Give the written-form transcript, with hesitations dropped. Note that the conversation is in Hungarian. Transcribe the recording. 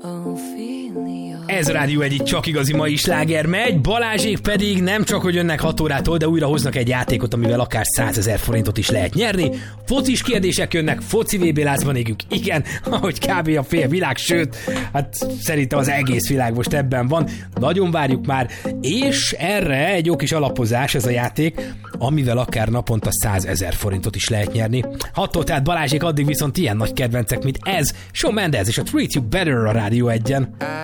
Ez a Rádió Egy, csak igazi mai sláger megy, Balázsék pedig nem csak, hogy jönnek 6 órától, de újra hoznak egy játékot, amivel akár 100 000 forintot is lehet nyerni. Focis kérdések jönnek, foci VB lázban égünk, igen, ahogy kb. A fél világ, sőt, hát szerintem az egész világ most ebben van. Nagyon várjuk már, és erre egy jó kis alapozás ez a játék, amivel akár naponta 100 000 forintot is lehet nyerni. 6-tól tehát Balázsék, addig viszont ilyen nagy kedvencek, mint ez, Shawn Mendes és a Treat You Better a Rádió Egyen.